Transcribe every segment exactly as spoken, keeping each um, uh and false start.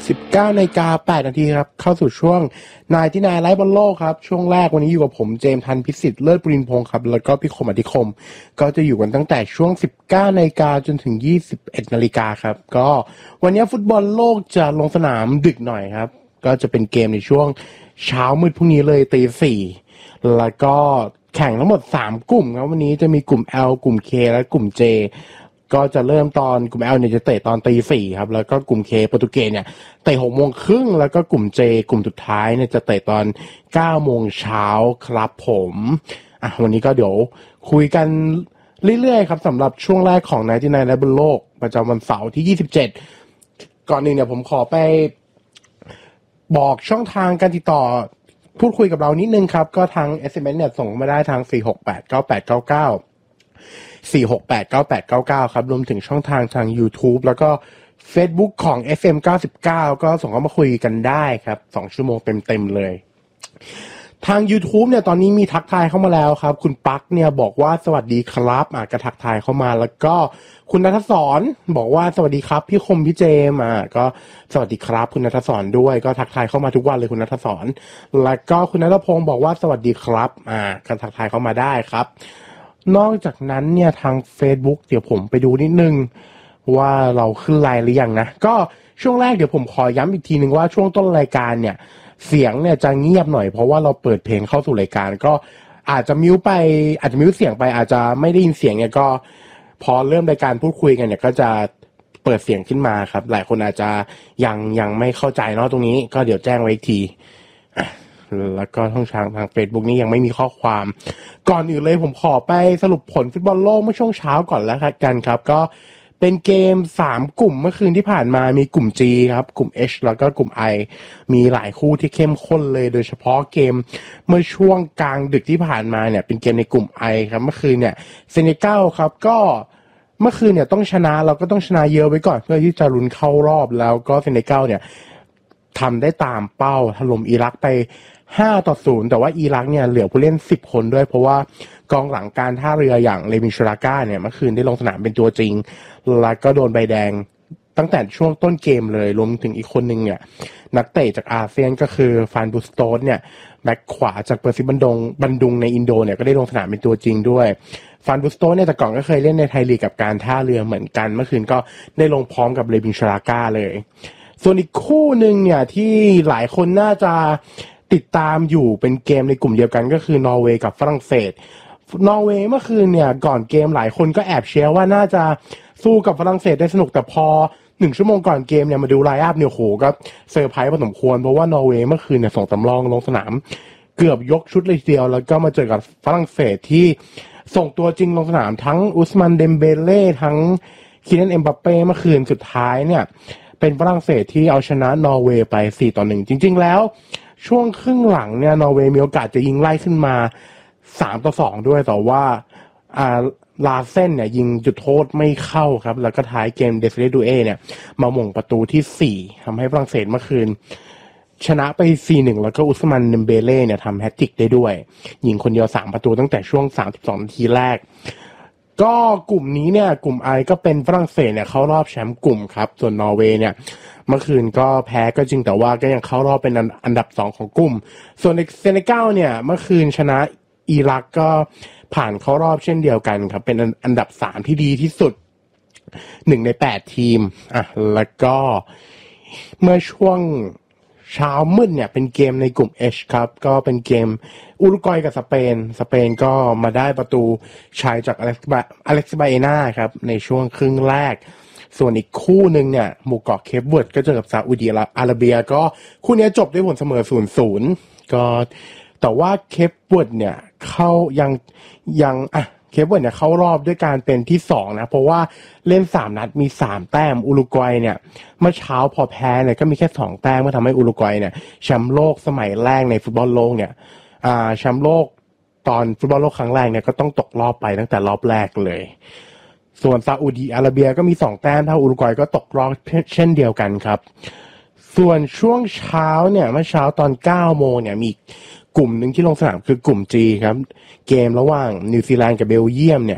สิบเก้านาฬิกาแปดนาทีครับเข้าสู่ช่วงนายที่นายไลฟ์บอลโลกครับช่วงแรกวันนี้อยู่กับผมเจมส์ทันพิสิทธิ์เลิศปรินพงศ์ครับแล้วก็พี่คมอธิคมก็จะอยู่กันตั้งแต่ช่วงสิบเก้านาฬิกาจนถึงยี่สิบเอ็ดนาฬิกาครับก็วันนี้ฟุตบอลโลกจะลงสนามดึกหน่อยครับก็จะเป็นเกมในช่วงเช้ามืดพรุ่งนี้เลยตีสี่แล้วก็แข่งทั้งหมดสามกลุ่มครับวันนี้จะมีกลุ่ม L กลุ่ม K และกลุ่ม Jก็จะเริ่มตอนกลุ่ม L เนี่ยจะเตะตอนตีสี่ครับแล้วก็กลุ่ม K โปรตุเกสเนี่ยเตะหกโมงครึ่งแล้วก็กลุ่ม J กลุ่มสุดท้ายเนี่ยจะเตะตอนเก้าโมงเช้าครับผมอ่ะวันนี้ก็เดี๋ยวคุยกันเรื่อยๆครับสำหรับช่วงแรกของนายที่นายและบนโลกประจำวันเสาร์ที่ยี่สิบเจ็ดก่อนหนึ่งเนี่ยผมขอไปบอกช่องทางการติดต่อพูดคุยกับเรานิดนึงครับก็ทาง เอส เอ็ม เอส เนี่ยส่งมาได้ทางสี่ หก แปด เก้า แปด เก้า เก้าสี่ หก แปด เก้า แปด เก้า เก้าครับรวมถึงช่องทางทาง YouTube แล้วก็ Facebook ของ เอฟ เอ็ม เก้าสิบเก้าก็ส่งเข้ามาคุยกันได้ครับสองชั่วโมงเต็มๆเลยทาง YouTube เนี่ยตอนนี้มีทักทายเข้ามาแล้วครับคุณปักเนี่ยบอกว่าสวัสดีครับอ่ะก็ทักทายเข้ามาแล้วก็คุณณัฐศรบอกว่าสวัสดีครับพี่คมพี่เจมอ่ะก็สวัสดีครับคุณณัฐศรด้วยก็ทักทายเข้ามาทุกวันเลยคุณณัฐศรแล้วก็คุณณัฐพงศ์บอกว่าสวัสดีครับอ่าก็ทักทายเข้ามาได้ครับนอกจากนั้นเนี่ยทาง Facebook เดี๋ยวผมไปดูนิดนึงว่าเราขึ้นไลน์หรือยังนะก็ช่วงแรกเดี๋ยวผมขอย้ำอีกทีนึงว่าช่วงต้นรายการเนี่ยเสียงเนี่ยจะเงียบหน่อยเพราะว่าเราเปิดเพลงเข้าสู่รายการก็อาจจะมิวไปอาจจะมิวเสียงไปอาจจะไม่ได้ยินเสียงเนี่ยก็พอเริ่มรายการพูดคุยกันเนี่ยก็จะเปิดเสียงขึ้นมาครับหลายคนอาจจะยังยังไม่เข้าใจเนาะตรงนี้ก็เดี๋ยวแจ้งไว้อีกทีแล้วก็ช่องทางทาง Facebook นี้ยังไม่มีข้อความก่อนอื่นเลยผมขอไปสรุปผลฟุตบอลโลกเมื่อช่วงเช้าก่อนแล้วกันครับก็เป็นเกมสามกลุ่มเมื่อคืนที่ผ่านมามีกลุ่ม G ครับกลุ่ม H แล้วก็กลุ่ม I มีหลายคู่ที่เข้มข้นเลยโดยเฉพาะเกมเมื่อช่วงกลางดึกที่ผ่านมาเนี่ยเป็นเกมในกลุ่ม I ครับเมื่อคืนเนี่ยเซเนกัลครับก็เมื่อคืนเนี่ยต้องชนะเราก็ต้องชนะเยอะไว้ก่อนเพื่อที่จะลุ้นเข้ารอบแล้วก็เซเนกัลเนี่ยทำได้ตามเป้าถล่มอิรักไปห้าต่อศูนย์แต่ว่าอิรักเนี่ยเหลือผู้เล่นสิบคนด้วยเพราะว่ากองหลังการท่าเรืออย่างเลมินชูราก้าเนี่ยเมื่อคืนได้ลงสนามเป็นตัวจริงแล้วก็โดนใบแดงตั้งแต่ช่วงต้นเกมเลยรวมถึงอีกคนนึงเนี่ยนักเตะจากอาเซียนก็คือฟานบุสโตสเนี่ยแบ็คขวาจากเปอร์ซิบันดงบันดุงในอินโดเนี่ยก็ได้ลงสนามเป็นตัวจริงด้วยฟานบุสโตสเนี่ยแต่ก่อนก็เคยเล่นในไทยลีกกับการท่าเรือเหมือนกันเมื่อคืนก็ได้ลงพร้อมกับเลมินชูราก้าเลยส่วนอีกคู่นึงเนี่ยที่หลายคนน่าจะติดตามอยู่เป็นเกมในกลุ่มเดียวกันก็คือนอร์เวย์กับฝรั่งเศสนอร์เวย์เมื่อคืนเนี่ยก่อนเกมหลายคนก็แอบเชียร์ว่าน่าจะสู้กับฝรั่งเศสได้สนุกแต่พอหนึ่งชั่วโมงก่อนเกมเนี่ยมาดูไลน์อัพเนี่ยโหก็เซอร์ไพรส์พอสมควรเพราะว่านอร์เวย์เมื่อคืนเนี่ยส่งสำรองลงสนามเกือบยกชุดเลยทีเดียวแล้วก็มาเจอกับฝรั่งเศสที่ส่งตัวจริงลงสนามทั้งอุสมันเดมเบเล่ทั้งคิลิานเอ็มบัปเป้เมื่อคืนสุดท้ายเนี่ยเป็นฝรั่งเศสที่เอาชนะนอร์เวย์ไปสี่ต่อหนึ่งจริงๆแล้วช่วงครึ่งหลังเนี่ยนอร์เวย์มีโอกาสจะยิงไล่ขึ้นมาสามต่อสองด้วยแต่ว่าอ่าลาเซ่นเนี่ยยิงจุดโทษไม่เข้าครับแล้วก็ท้ายเกมเดซิเดดูเอเนี่ยมาหม่งประตูที่สี่ทำให้ฝรั่งเศสเมื่อคืนชนะไป สี่หนึ่ง แล้วก็อุสมันเดมเบเล่เนี่ยทำแฮตทริกได้ด้วยยิงคนเดียวสามประตูตั้งแต่ช่วงสามสิบสองนาทีแรกก็กลุ่มนี้เนี่ยกลุ่ม I ก็เป็นฝรั่งเศสเนี่ยเข้ารอบแชมป์กลุ่มครับส่วนนอร์เวย์เนี่ยเมื่อคืนก็แพ้ก็จริงแต่ว่าก็ยังเข้ารอบเป็นอันดับสองของกลุ่มส่วนเซเนกัลเนี่ยเมื่อคืนชนะอิรักก็ผ่านเข้ารอบเช่นเดียวกันครับเป็นอันดับสามที่ดีที่สุดหนึ่งในแปดทีมอ่ะแล้วก็เมื่อช่วงเช้ามืดเนี่ยเป็นเกมในกลุ่ม H ครับก็เป็นเกมอุรุกวัยกับสเปนสเปนก็มาได้ประตูชัยจากอเล็กซ์บาอเล็กซ์บาเอน่าครับในช่วงครึ่งแรกส่วนอีกคู่หนึ่งเนี่ยหมู่เกาะเคปเวิร์ดก็เจอกับซาอุดิอาระเบียก็คู่นี้จบด้วยผลเสมอ ศูนย์ศูนย์ ก็แต่ว่าเคปเวิร์ดเนี่ยเข้ายังยังอ่ะเคปเวิร์ดเนี่ยเข้ารอบด้วยการเป็นที่สองนะเพราะว่าเล่นสามนัดมีสามแต้มอุรุกวัยเนี่ยเมื่อเช้าพอแพ้เนี่ยก็มีแค่สองแต้มเมื่อทำให้อุรุกวัยเนี่ยแชมป์โลกสมัยแรกในฟุตบอลโลกเนี่ยอ่าแชมป์โลกตอนฟุตบอลโลกครั้งแรกเนี่ยก็ต้องตกรอบไปตั้งแต่รอบแรกเลยส่วนซาอุดิอาระเบียก็มีสองแต้มเท่าอุรุกวัยก็ตกรอบเช่นเดียวกันครับส่วนช่วงเช้าเนี่ยเมื่อเช้าตอนเก้าโมงเนี่ยมีกลุ่มหนึ่งที่ลงสนามคือกลุ่ม G ครับเกมระหว่างนิวซีแลนด์กับเบลเยียมเนี่ย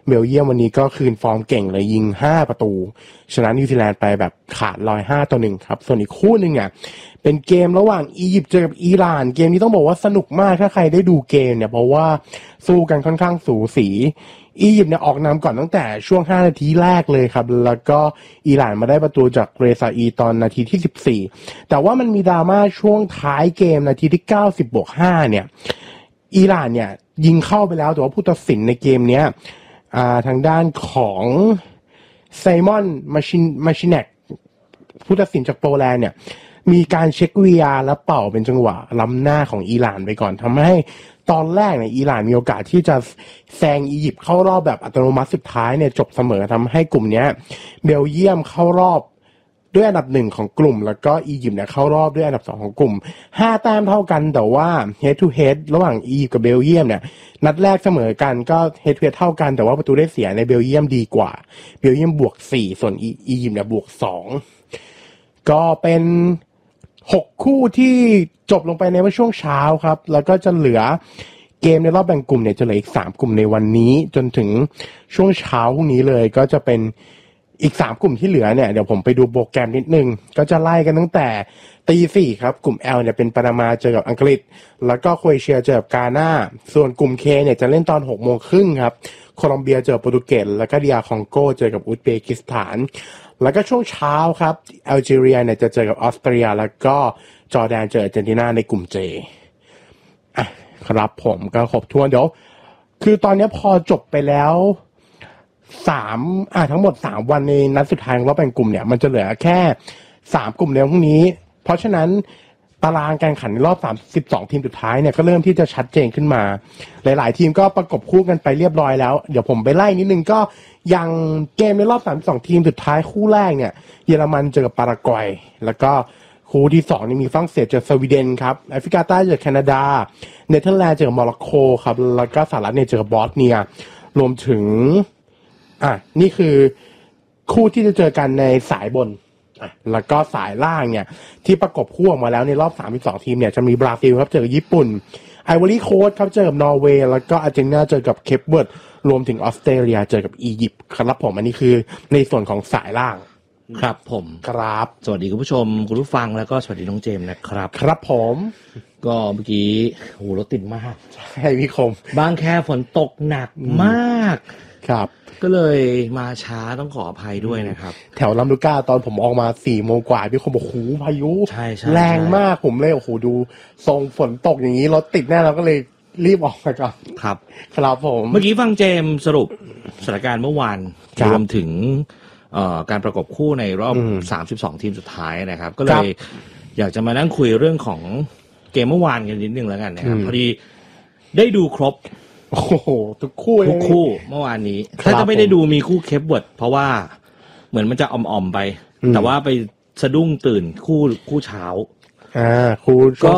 เบลเยียมวันนี้ก็คืนฟอร์มเก่งเลยยิงห้าประตูชนะนิวซีแลนด์ไปแบบขาดลอยห้าต่อหนึ่งครับส่วนอีกคู่หนึ่งอ่ะเป็นเกมระหว่างอียิปต์เจอกับอิหร่านเกมนี้ต้องบอกว่าสนุกมากถ้าใครได้ดูเกมเนี่ยเพราะว่าสู้กันค่อนข้างสูสีอียิปต์เนี่ยออกนำก่อนตั้งแต่ช่วงห้านาทีแรกเลยครับแล้วก็อิหร่านมาได้ประตูจากเรซาอีตอนนาทีที่สิบสี่แต่ว่ามันมีดราม่าช่วงท้ายเกมนาทีที่เก้าสิบบวกห้าเนี่ยอิหร่านเนี่ยยิงเข้าไปแล้วแต่ว่าผู้ตัดสินในเกมเนี้ยอ่าทางด้านของไซมอนมาชินมาชินเนกผู้ตัดสินจากโปแลนด์เนี่ยมีการเช็ค วี อาร์ แล้วเป่าเป็นจังหวะล้ำหน้าของอิหร่านไปก่อนทำให้ตอนแรกเนี่ยอิหร่านมีโอกาสที่จะแซงอียิปต์เข้ารอบแบบอัตโนมัติสุดท้ายเนี่ยจบเสมอทำให้กลุ่มนี้เบลเยียมเข้ารอบด้วยอันดับหนึ่งของกลุ่มแล้วก็อียิปต์เนี่ยเข้ารอบด้วยอันดับสองของกลุ่มห้าแต้มเท่ากันแต่ว่า head to head ระหว่างอียิปต์กับเบลเยียมเนี่ยนัดแรกเสมอกันก็ head to head เท่ากันแต่ว่าประตูได้เสียในเบลเยียมดีกว่าเบลเยียมบวกสี่ส่วนอียิปต์เนี่ยบวกสองก็เป็นหกคู่ที่จบลงไปในวันช่วงเช้าครับแล้วก็จะเหลือเกมในรอบแบ่งกลุ่มเนี่ยจะเหลืออีกสามกลุ่มในวันนี้จนถึงช่วงเช้าพรุ่งนี้เลยก็จะเป็นอีกสามกลุ่มที่เหลือเนี่ยเดี๋ยวผมไปดูโปรแกรมนิดนึงก็จะไล่กันตั้งแต่ตีสี่ครับกลุ่ม L เนี่ยเป็นปานามาเจอกับอังกฤษแล้วก็โครเอเชียเจอกับกาน่าส่วนกลุ่ม K เนี่ยจะเล่นตอนหกโมงครึ่งครับโคลอมเบียเจอโปรตุเกสแล้วก็ดีอาร์คองโกเจอกับอุซเบกิสถานแล้วก็ช่วงเช้าครับแอลจีเรียเนี่ยจะเจอกับออสเตรียแล้วก็จอร์แดนเจออาร์เจนตินาในกลุ่ม J อ่ะครับผมก็ครบถ้วนเดี๋ยวคือตอนนี้พอจบไปแล้วสามอ่ะทั้งหมดสามวันในนัดสุดท้ายของรอบแบ่งกลุ่มเนี่ยมันจะเหลือแค่สามกลุ่มในพรุ่งนี้เพราะฉะนั้นตารางการแข่งขันในรอบสามสิบสองทีมสุดท้ายเนี่ยก็เริ่มที่จะชัดเจนขึ้นมาหลายๆทีมก็ประกบคู่กันไปเรียบร้อยแล้วเดี๋ยวผมไปไล่นิดนึงก็อย่างเกมในรอบสามสิบสองทีมสุดท้ายคู่แรกเนี่ยเยอรมันเจอกับปารากวัยแล้วก็คู่ที่สองนี่มีฝรั่งเศสเจอสวีเดนครับแอฟริกาใต้เจอแคนาดาเนเธอร์แลนด์เจอโมร็อกโกครับแล้วก็สหรัฐเนี่ยเจอกับบอสเนียรวมถึงอ่ะนี่คือคู่ที่จะเจอกันในสายบนอ่ะแล้วก็สายล่างเนี่ยที่ประกบคู่ออกมาแล้วในรอบสามสิบสองทีมเนี่ยจะมีบราซิลครับเจอกับญี่ปุ่นไอวอรี่โค้สครับเจอกับนอร์เวย์แล้วก็อาร์เจนตินาเจอกับเคปเวิร์ดรวมถึงออสเตรเลียเจอกับอียิปต์ครับผมอันนี้คือในส่วนของสายล่างครับผมครับสวัสดีคุณผู้ชมคุณผู้ฟังแล้วก็สวัสดีน้องเจมส์นะครับครับผมก็เมื่อกี้โหรถติดมากใช่พี่คมบางแคฝนตกหนักมากครับก็เลยมาช้าต้องขออภัยด้วยนะครับแถวลำลูก้าตอนผมออกมาสี่โมงกว่าพี่คมบอกโอ้โหพายุใช่แรงมากผมเลยโอ้โหดูทรงฝนตกอย่างนี้รถติดแน่เราก็เลยรีบออกมาก่อนครับครับผมเมื่อกี้ฟังเจมสรุปสถานการณ์เมื่อวานรวมถึงการประกบคู่ในรอบสามสิบสองทีมสุดท้ายนะครับก็เลยอยากจะมานั่งคุยเรื่องของเกมเมื่อวานกันนิดนึงแล้วกันนะครับพอดีได้ดูครบโอ้โหทุกคู่ทุกคู่เมื่อวานนี้ถ้าจะไม่ได้ดูมีคู่เคปเวิร์ดเพราะว่าเหมือนมันจะอ่อมๆไปแต่ว่าไปสะดุ้งตื่นคู่คู่เช้าอ่าคู่ก็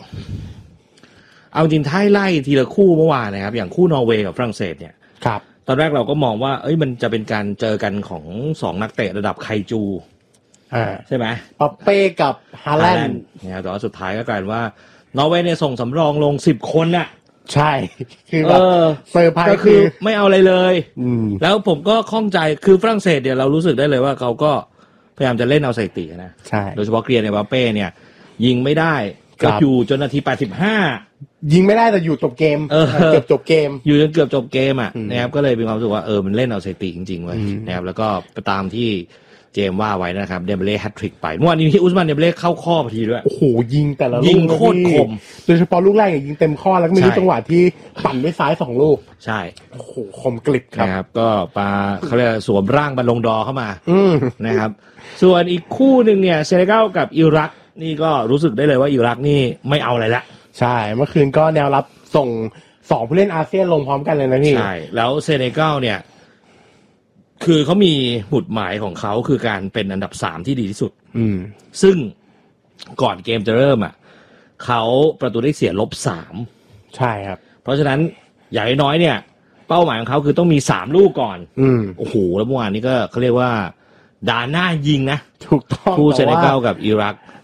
เอาจริงท้ายไล่ทีละคู่เมื่อวานนะครับอย่างคู่นอร์เวย์กับฝรั่งเศสเนี่ยครับตอนแรกเราก็มองว่าเอ้ยมันจะเป็นการเจอกันของสองนักเตะระดับไคจูอ่าใช่ไหมปาเป้กับฮาแลนด์เนี่ยแต่ว่าสุดท้ายก็กลายว่านอร์เวย์เนี่ยส่งสำรองลงสิบคนน่ะใช่คือแบบเซอร์ไพรส์ก็คือไม่เอาอะไรเลยแล้วผมก็ข้องใจคือฝรั่งเศสเนี่ยเรารู้สึกได้เลยว่าเขาก็พยายามจะเล่นเอาสถิตินะใช่โดยเฉพาะเกรียนในปาเป้เนี่ยยิงไม่ได้ก็อยู่จนนาทีแปดสิบห้ายิงไม่ได้แต่อยู่จบเกมเกือบจบเกมอยู่จนเกือบจบเกมอ่ะนะครับก็เลยมีความรู้สึกว่าเออมันเล่นเอาสถิติจริงๆเว้ยนะครับแล้วก็ตามที่เจมว่าไว้นะครับเดมเบเล่แฮตทริกไปเมื่อวานนี้อุสมานเดมเบเล่เข้าข้อพอดีด้วยโอ้โหยิงแต่ละลูกยิงโคตรคมโดยเฉพาะลูกแรกยิงเต็มข้อแล้วก็มีจังหวะที่ปั่นด้วยซ้ายสองลูกใช่โอ้โหคมกริบครับนะครับก็ปาเขาเรียกสวมร่างบอลลงดอเข้ามานะครับส่วนอีกคู่นึงเนี่ยเซเนกัลกับอิรักนี่ก็รู้สึกได้เลยว่าอิรักนี่ไม่เอาอะไรละใช่เมื่อคืนก็แนวรับส่งสองผู้เล่นอาเซียนลงพร้อมกันเลยนะพี่ใช่แล้วเซเนกัลเนี่ยคือเขามีหมุดหมายของเขาคือการเป็นอันดับสามที่ดีที่สุดอืมซึ่งก่อนเกมจะเริ่มอ่ะเขาประตูได้เสียลบสามใช่ครับเพราะฉะนั้นอย่างน้อยเนี่ยเป้าหมายของเขาคือต้องมีสามลูกก่อนอืมโอ้โหแล้วเมื่อวานนี้ก็เขาเรียกว่าด่านหน้ายิงนะถูกต้องคู่เซเนกัลกับอิรัก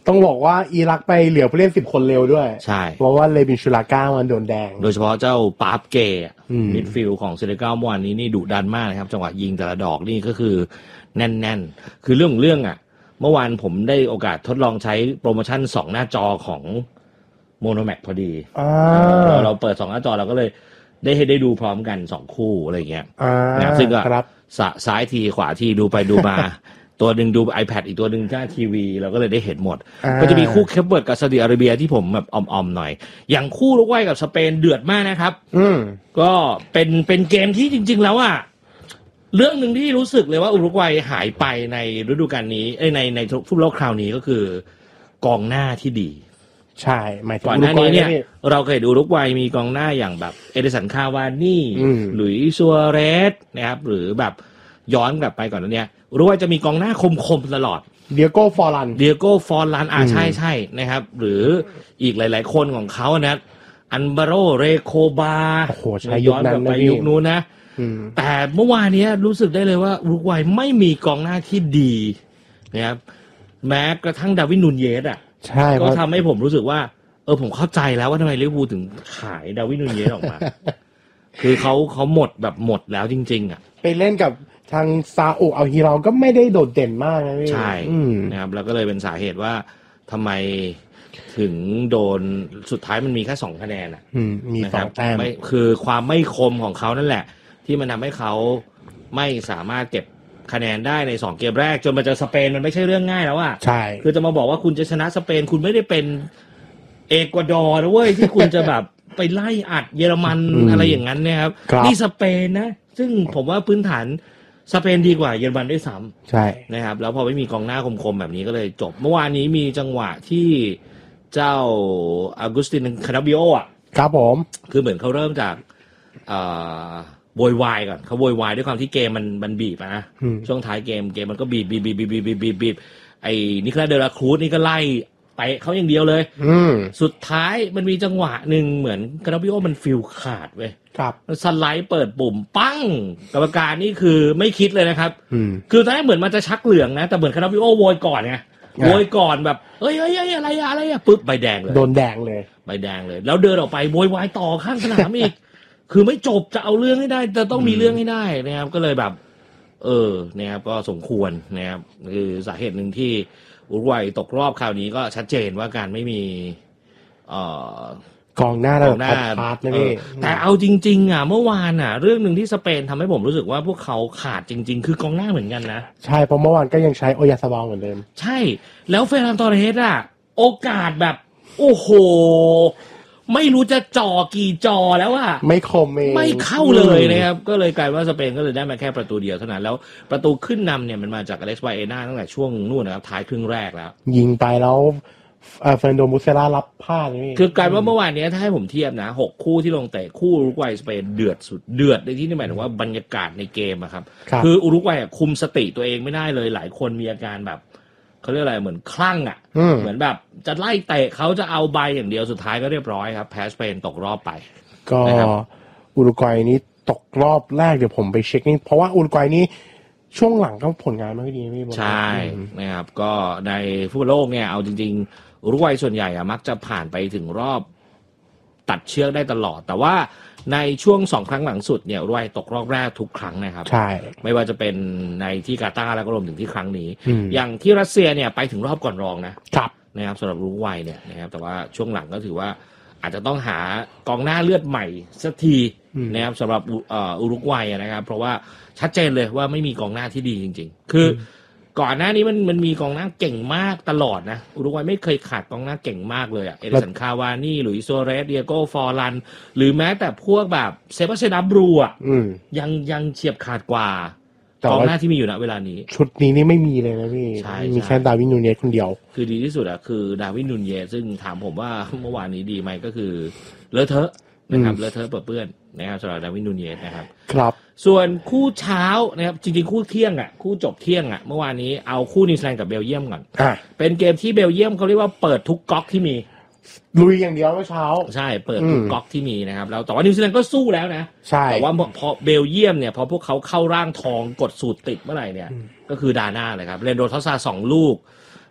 ต้องบอกว่าอิรักไปเหลือผู้เล่นสิบคนเร็วด้วยใช่เพราะว่าเลบินชูลาก้ามันโดนแดงโดยเฉพาะเจ้าปาร์ฟเกย์มิดฟิลด์ของเซเนกัลเมื่อวานนี้นี่ดุดันมากนะครับจังหวะยิงแต่ละดอกนี่ก็คือแน่นๆคือเรื่องของเรื่องอ่ะเมื่อวานผมได้โอกาสทดลองใช้โปรโมชั่นสองหน้าจอของโมโนแม็กพอดีเราเราเปิดสองหน้าจอเราก็เลยได้ให้ได้ดูพร้อมกันสองคู่อะไรเงี้ยนะซึ่งก็ซ้ายทีขวาทีดูไปดูมาตัวหนึ่งดู iPad อีกตัวหนึ่งหน้าทีวีเราก็เลยได้เห็นหมดก็จะมีคู่เคปเวิร์ดกับซาอุดิอาระเบียที่ผมแบบออมๆหน่อยอย่างคู่อุรุกวัยกับสเปนเดือดมากนะครับอืมก็เป็นเป็นเกมที่จริงๆแล้วอ่ะเรื่องหนึ่งที่รู้สึกเลยว่าอุรุกวัยหายไปในฤดูกาลนี้เอ้ยในในฟุตบอลคราวนี้ก็คือกองหน้าที่ดีใช่หมายถึงก่อนหน้านี้เนี่ยเราเคยดูอุรุกวัยมีกองหน้าอย่างแบบเอดิสันคาวานี่หลุยส์ซัวเรสนะครับหรือแบบย้อนกลับไปก่อนนั้นเนี่ยอุรุกวัยจะมีกองหน้าคมๆตลอดเดียโก้ฟอร์ลันเดียโก้ฟอร์ลันอ่าใช่ๆนะครับหรืออีกหลายๆคนของเขานะอันบาโรเรโคบาโอ้โหใช่ย้อนกลับไปยุคนู้นนะแต่เมื่อวานนี้รู้สึกได้เลยว่าอุรุกวัยไม่มีกองหน้าที่ดีนะครับแม้กระทั่งดาวินนูนเยสอ่ะใช่ก็ทำให้ผมรู้สึกว่าเออผมเข้าใจแล้วว่าทำไมลิเวอร์พูลถึงขายดาวินนูนเยสออกมา คือเขาเขาหมดแบบหมดแล้วจริงๆอ่ะไปเล่นกับทางซาอุอัลฮิลาลก็ไม่ได้โดดเด่นมากนะพี่ใช่นะครับแล้วก็เลยเป็นสาเหตุว่าทำไมถึงโดนสุดท้ายมันมีแค่สองคะแนนอ่ะมีสองแต้มไม่คือความไม่คมของเขานั่นแหละที่มันทำให้เขาไม่สามารถเก็บคะแนนได้ในสองเกมแรกจนมาเจอสเปนมันไม่ใช่เรื่องง่ายแล้วอ่ะใช่คือจะมาบอกว่าคุณจะชนะสเปนคุณไม่ได้เป็นเอกวาดอร์นะเว้ยที่คุณจะแบบไปไล่อัดเยอรมันอะไรอย่างนั้นเนี่ยครับนี่สเปนนะซึ่งผมว่าพื้นฐานสเปนดีกว่าเยอรมันด้วยซ้ำใช่นะครับแล้วพอไม่มีกองหน้าคมๆแบบนี้ก็เลยจบเมื่อวานนี้มีจังหวะที่เจ้าอากุสตินคานาบิโออ่ะครับผมคือเหมือนเขาเริ่มจากโวยวายก่อนเขาโวยวายด้วยความที่เกมมันมันบีบนะช่วงท้ายเกมเกมมันก็บีบบีบบีบบีบบีบบีบบีบไอ้นิโคลัสเดลาครูซนี่ก็ไล่ไปเขาอย่างเดียวเลยสุดท้ายมันมีจังหวะหนึ่งเหมือนคานาบิโอมันฟิลขาดเว้ยครับสไลด์เปิดปุ่มปั้งกรรมการนี่คือไม่คิดเลยนะครับคือตอนแรกเหมือนมันจะชักเหลืองนะแต่เหมือนคานาบิโอโวยก่อนไงโวยก่อนแบบเอ้ยเอ้ยอะไรอะไรอะปึ๊บใบแดงเลยโดนแดงเลยใบแดงเลยแล้วเดินออกไปโวยวายต่อข้างสนามอีกคือไม่จบจะเอาเรื่องให้ได้แต่ต้องมีเรื่องให้ได้นะครับก็เลยแบบเออนะครับก็สมควรนะครับคือสาเหตุหนึ่งที่อุรุกวัยตกรอบคราวนี้ก็ชัดเจนว่าการไม่มีเอ่อกองหน้าระดับท็อปคลาสนะพี่แต่เอาจริงๆอ่ะเมื่อวานอ่ะเรื่องหนึ่งที่สเปนทำให้ผมรู้สึกว่าพวกเขาขาดจริงๆคือกองหน้าเหมือนกันนะใช่เพราะเมื่อวานก็ยังใช้โอยาซาบอลเหมือนเดิมใช่แล้วเฟรนันโตเรสอ่ะโอกาสแบบโอ้โหไม่รู้จะจ่อกี่จอแล้วอ่ะไม่คมเองไม่เข้าเลยนะครับก็เลยกลายว่าสเปนก็เลยได้มาแค่ประตูเดียวเท่านั้นแล้วประตูขึ้นนำเนี่ยมันมาจากอเล็กซ์ไวเอน่าตั้งแต่ช่วงนู่นนะครับท้ายครึ่งแรกแล้วยิงไปแล้วเฟรนโดมุเซล่ารับพลาดนี่คือกลายว่าเมื่อวานนี้ถ้าให้ผมเทียบนะหกคู่ที่ลงเตะคู่อุรุกวัยสเปนเดือดสุดเดือดในที่นี่หมายถึงว่าบรรยากาศในเกมอะครับคืออุรุกวัยคุมสติตัวเองไม่ได้เลยหลายคนมีอาการแบบเขาเรียกอะไรเหมือนคลั่งอ่ะเหมือนแบบจะไล่เตะเขาจะเอาใบอย่างเดียวสุดท้ายก็เรียบร้อยครับแพ้สเปนตกรอบไปก็อุรุกวัยนี้ตกรอบแรกเดี๋ยวผมไปเช็คนี่เพราะว่าอุรุกวัยนี้ช่วงหลังก็ผลงานไม่ดีไม่ใช่นะครับก็ในฟุตบอลโลกเนี่ยเอาจริงๆอุรุกวัยส่วนใหญ่อะมักจะผ่านไปถึงรอบตัดเชือกได้ตลอดแต่ว่าในช่วงสองครั้งหลังสุดเนี่ยอุรุกวัยตกรอบแรกทุกครั้งนะครับใช่ไม่ว่าจะเป็นในที่กาตาร์แล้วก็รวมถึงที่ครั้งนี้อย่างที่รัสเซียเนี่ยไปถึงรอบก่อนรองนะครับนะครับสำหรับอุรุกวัยเนี่ยนะครับแต่ว่าช่วงหลังก็ถือว่าอาจจะต้องหากองหน้าเลือดใหม่สักทีนะครับสำหรับอุรุกวัยนะครับเพราะว่าชัดเจนเลยว่าไม่มีกองหน้าที่ดีจริงๆคือก่อนหน้านี้มันมันมีกองหน้าเก่งมากตลอดนะอุรุกวัยไม่เคยขาดกองหน้าเก่งมากเลยอะเอดิสันคาวานี่หลุยส์ซัวเรสเดียโก้ฟอร์ลันหรือแม้แต่พวกแบบเซบาสเตียนอับรูอะยังยังเฉียบขาดกว่ากองหน้าที่มีอยู่ณเวลานี้ชุดนี้นี่ไม่มีเลยนะพี่มีแค่ดาวินนูเนสคนเดียวคือดีที่สุดอะคือดาวินนูเนสซึ่งถามผมว่าเมื่อวานนี้ดีไหมก็คือเลอะเทอะนะครับเลอะเทอะเปื้อนนะครับสำหรับดาวินนูเนสนะครับครับส่วนคู่เช้านะครับจริงๆคู่เที่ยงอ่ะคู่จบเที่ยงอ่ะเมื่อวานนี้เอาคู่นิวซีแลนด์กับเบลเยียมก่อนเป็นเกมที่เบลเยียมเขาเรียกว่าเปิดทุกก๊อกที่มีลุยอย่างเดียวเมื่อเช้าใช่เปิดทุกก๊อกที่มีนะครับแล้วแต่ว่านิวซีแลนด์ก็สู้แล้วนะใช่แต่ว่าพอเบลเยียมเนี่ยพอพวกเขาเข้าร่างทองกดสูตรติดเมื่อไหร่เนี่ยก็คือดาน่าเลยครับเรนโดทอสซาสองลูก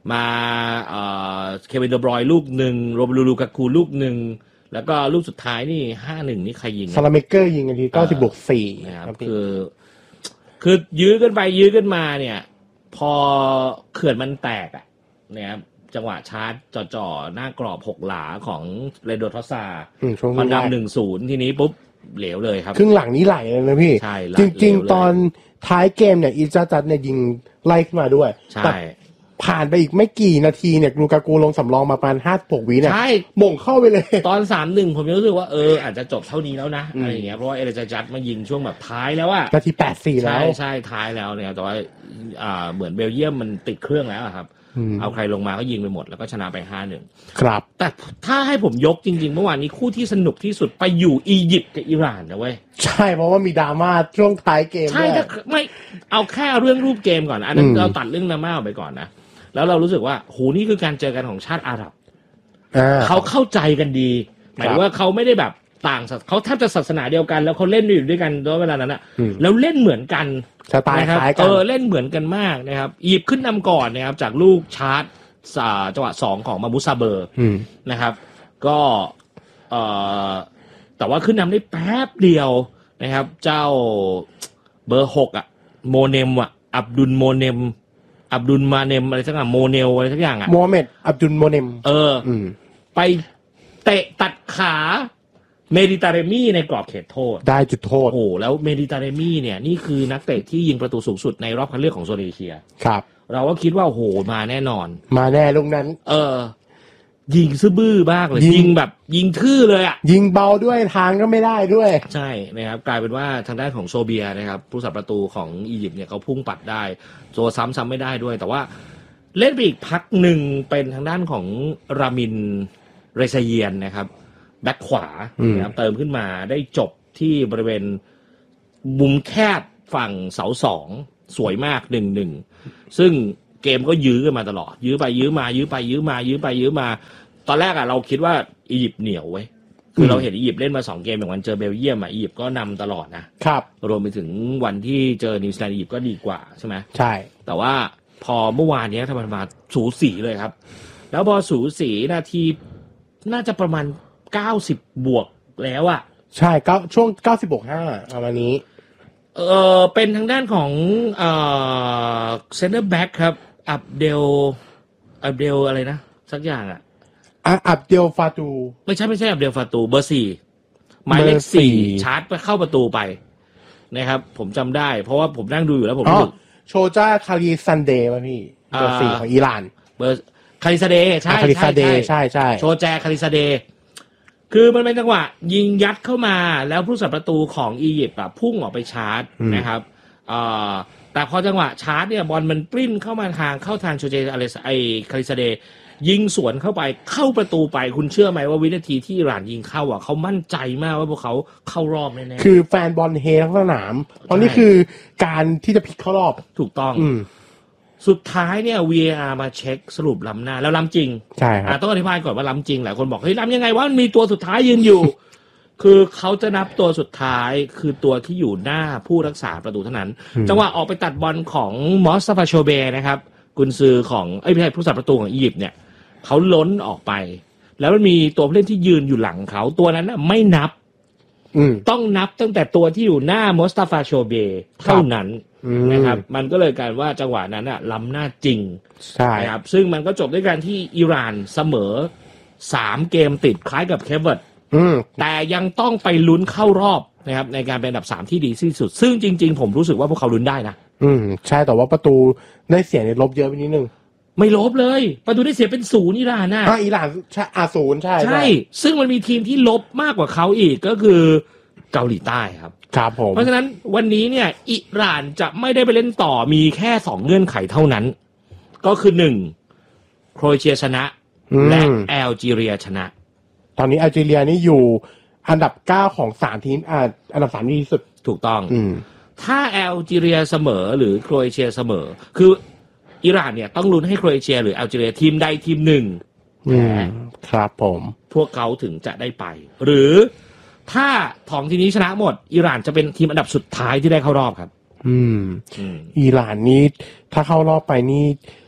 มาเอ่อเควินเดอบรอยน์ลูกหนึ่งโรเบโรลูกากูลูกหนึ่งแล้วก็ลูกสุดท้ายนี่ ห้าหนึ่ง นี่ใครยิงซาลาเมเกอร์ยิงนาทีเก้าสิบบวกสี่นะครับคือคือยื้อกันไปยื้อกันมาเนี่ยพอเขื่อนมันแตกอ่ะนะครับจังหวะชาร์จจ่อๆหน้ากรอบหกหลาของเรโดทอสซาพอนำ หนึ่งศูนย์ ทีนี้ปุ๊บเหลวเลยครับครึ่งหลังนี้ไหลเลยนะพี่ใช่จริงๆตอนท้ายเกมเนี่ยอิจาจัดเนี่ยยิงไล่ขึ้นมาด้วยแต่ผ่านไปอีกไม่กี่นาทีเนี่ยลูกากูลงสำรองมาประมาณห้าสิบหกวิเนี่ยหม่งเข้าไปเลยตอน สามหนึ่ง ผมรู้สึกว่าเอออาจจะจบเท่านี้แล้วนะอะไรอย่างเงี้ยเพราะว่าเอเลจาจัดมายิงช่วงแบบท้ายแล้วอะนาทีแปดสิบสี่แล้วใช่ใช่ท้ายแล้วเนี่ยแต่ว่าอ่าเหมือนเบลเยียมมันติดเครื่องแล้วครับเอาใครลงมาก็ยิงไปหมดแล้วก็ชนะไป ห้าหนึ่งครับแต่ถ้าให้ผมยกจริงๆเมื่อวานนี้คู่ที่สนุกที่สุดไปอยู่อียิปต์กับอิหร่านนะเว้ยใช่เพราะว่ามีดราม่าช่วงท้ายเกมใช่ถ้าไม่เอาแค่เรื่องรูปเกมก่อนอันนั้นเราตัดเรื่องดราม่าออกไปก่อนนะแล้วเรารู้สึกว่าโหนี่คือการเจอกันของชาติอาหรับเขาเข้าใจกันดีหมายถึงว่าเขาไม่ได้แบบต่างเขาแทบจะศาสนาเดียวกันแล้วเขาเล่นอยู่ด้วยกันด้วยเวลานั้นอ่ะแล้วเล่นเหมือนกันสไตล์คล้ายกันเออเล่นเหมือนกันมากนะครับอียิปต์ขึ้นนำก่อนนะครับจากลูกชาร์จจังหวะสองของมามุซาเบอร์นะครับก็เอ่อแต่ว่าขึ้นนำได้แป๊บเดียวนะครับเจ้าเบอร์หกอ่ะโมเนมอ่ะอับดุลโมเนมอับดุลมาเนมอะไรสักอย่างโมเนลอะไรสักอย่างอ่ะโมฮัมเหม็ดอับดุลโมเนมเออไปเตะตัดขาเมดิตาเรมีในกรอบเขตโทษได้จุดโทษโอ้แล้วเมดิตาเรมีเนี่ยนี่คือนักเตะที่ยิงประตูสูงสุดในรอบคัดเลือกของโซนเอเชียครับเราก็คิดว่าโอ้โหมาแน่นอนมาแน่ลูกนั้นเออยิงซื่อบื้อมากเลยยิงแบบยิงทื่อเลยอ่ะยิงเบาด้วยทางก็ไม่ได้ด้วยใช่นะครับกลายเป็นว่าทางด้านของโซเบียนะครับผู้สับประตูของอียิปต์เนี่ยเขาพุ่งปัดได้โจซ้ำซ้ำไม่ได้ด้วยแต่ว่าเล่นไปอีกพักหนึ่งเป็นทางด้านของรามินเรซเยียนนะครับแบ็คขวานะครับเติมขึ้นมาได้จบที่บริเวณมุมแคบฝั่งเสาสองสวยมาก หนึ่งหนึ่ง ซึ่งเกมก็ยื้อกันมาตลอดยื้อไปยื้อมายื้อไปยื้อมายื้อไปยื้อมาตอนแรกอ่ะเราคิดว่าอียิปต์เหนียวเว้ยคือเราเห็นอียิปต์เล่นมาสองเกมอย่างวันเจอเบลเยียมอ่ะอียิปต์ก็นำตลอดนะครับรวมไปถึงวันที่เจอนิวซีแลนด์อียิปต์ก็ดีกว่าใช่ไหมใช่แต่ว่าพอเมื่อวานนี้ทำไมมาสูสีเลยครับแล้วพอสูสีนาทีน่าจะประมาณเก้าสิบบวกแล้วอ่ะใช่เก้าช่วงเก้าสิบบวกห้าประมาณนี้เออเป็นทางด้านของเอ่อเซนเตอร์แบ็คครับอับเดลอับเดลอะไรนะสักอย่างอ่ะอับเดลฟาตูไม่ใช่ไม่ใช่อับเดลฟาตูเบอร์สี่หมายเลขสี่ชาร์จไปเข้าประตูไปนะครับผมจำได้เพราะว่าผมนั่งดูอยู่แล้วผมรู้สึกโชจ้าคาริซันเดย์ป่ะพี่เบอร์สี่ของอิหร่านเบอร์คาริซาเดย์ใช่คาริซาเดย์ใช่ใช่โชแจคาริซาเดย์คือมันเป็นจังหวะยิงยัดเข้ามาแล้วผู้สับประตูของอียิปต์อ่ะพุ่งออกไปชาร์จนะครับอ่าแต่พอจังหวะชาร์จเนี่ยบอลมันปริ้นเข้ามาทางเข้าทางโชเจอะไรไอคาริซาเดย์ยิงสวนเข้าไปเข้าประตูไปคุณเชื่อไหมว่าวินาทีที่อิหร่านยิงเข้าอ่ะเขามั่นใจมากว่าพวกเขาเข้ารอบแน่ๆคือแฟนบอลเฮทั้งสนามเพราะนี่คือการที่จะพลิกเข้ารอบถูกต้องสุดท้ายเนี่ย วี เอ อาร์ มาเช็คสรุปล้ำหน้าแล้วล้ำจริงใช่ครับต้องอธิบายก่อนว่าล้ำจริงหลายคนบอกเฮ้ยล้ำยังไงวะมันมีตัวสุดท้ายยืนอยู่ คือเขาจะนับตัวสุดท้ายคือตัวที่อยู่หน้าผู้รักษาประตูเท่านั้นจังหวะออกไปตัดบอลของมอสซาฟาโชเบนะครับกุนซือของเอ้ยไม่ใช่ผู้รักษาประตูของอียิปต์เนี่ยเขาล้นออกไปแล้วมันมีตัวผู้เล่นที่ยืนอยู่หลังเขาตัวนั้นน่ะไม่นับต้องนับตั้งแต่ตัวที่อยู่หน้ามอสตาฟาโชเบเท่านั้นนะครับมันก็เลยกลายว่าจังหวะนั้นอ่ะล้ำหน้าจริงใช่ครับซึ่งมันก็จบด้วยการที่อิหร่านเสมอสามเกมติดคล้ายกับเคเวิร์ดแต่ยังต้องไปลุ้นเข้ารอบนะครับในการเป็นอันดับสามที่ดีที่สุดซึ่งจริงๆผมรู้สึกว่าพวกเขาลุ้นได้นะอืมใช่แต่ว่าประตูได้เสียในลบเยอะไปนิดนึงไม่ลบเลยประตูได้เสียเป็นศูนย์อิหร่านน่ะอ่าอิหร่านใช่อ่าศูนย์ใช่ใช่ซึ่งมันมีทีมที่ลบมากกว่าเขาอีกก็คือเกาหลีใต้ครับครับผมเพราะฉะนั้นวันนี้เนี่ยอิหร่านจะไม่ได้ไปเล่นต่อมีแค่สองเงื่อนไขเท่านั้นก็คือหนึ่งโครเอเชียชนะและแอลจีเรียชนะตอนนี้แอลจีเรียนี่อยู่อันดับเก้าของสามทีมอ่าอันดับสามดีที่สุดถูกต้องถ้าแอลจีเรียเสมอหรือโครเอเชียเสมอคืออิหร่านเนี่ยต้องลุ้นให้โครเอเชียหรือแอลจีเรียทีมใดทีมหนึ่งแพ้ครับผมพวกเขาถึงจะได้ไปหรือถ้าของทีนี้ชนะหมดอิหร่านจะเป็นทีมอันดับสุดท้ายที่ได้เข้ารอบครับอืมอิหร่านนี้ถ้าเข้ารอบไปนี่